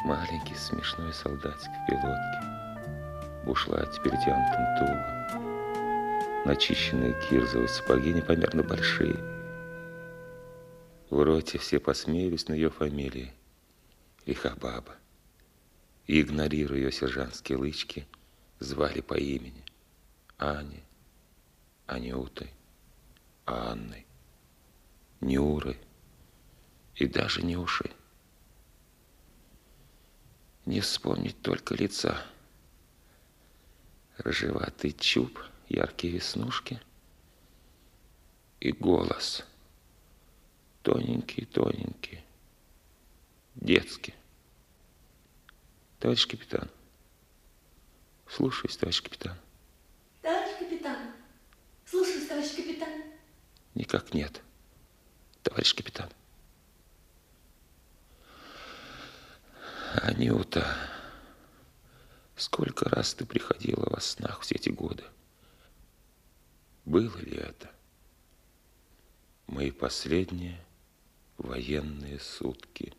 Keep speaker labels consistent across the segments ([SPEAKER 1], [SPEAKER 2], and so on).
[SPEAKER 1] Маленький смешной солдатик в пилотке, бушлате перетянутым туго, начищенные кирзовые сапоги непомерно большие. В роте все посмеялись на ее фамилии Лихобаба. И, игнорируя ее сержантские лычки, звали по имени Аней, Анютой, Анной, Нюрой и даже Нюшей. Не вспомнить только лица. Рыжеватый чуб, яркие веснушки и голос. Тоненький, детский. Товарищ капитан. Слушаюсь, товарищ капитан.
[SPEAKER 2] Товарищ капитан. Слушаюсь, товарищ капитан.
[SPEAKER 1] Никак нет, товарищ капитан. Анюта, сколько раз ты приходила во снах все эти годы? Было ли это мои последние военные сутки?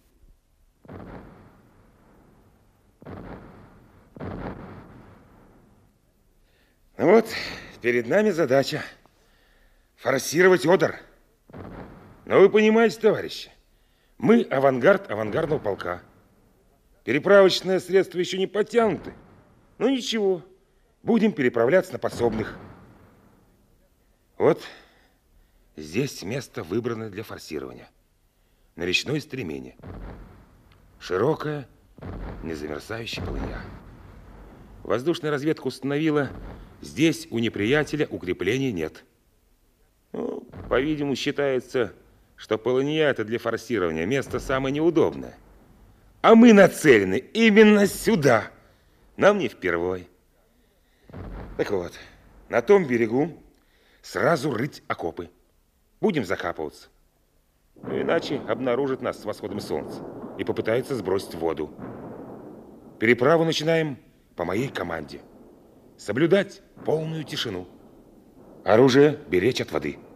[SPEAKER 3] Ну вот, перед нами задача форсировать Одер. Но вы понимаете, товарищи, мы авангард авангардного полка. Переправочные средства еще не подтянуты. Но ничего, будем переправляться на подсобных. Вот здесь место выбрано для форсирования. На речной стремени. Широкая, незамерзающая полынья. Воздушная разведка установила, здесь у неприятеля укреплений нет. Ну, по-видимому, считается, что полынья это для форсирования место самое неудобное. А мы нацелены именно сюда. Нам не впервой. Так вот, на том берегу сразу рыть окопы. Будем закапываться. Ну, иначе обнаружат нас с восходом солнца и попытаются сбросить в воду. Переправу начинаем по моей команде. Соблюдать полную тишину. Оружие беречь от воды.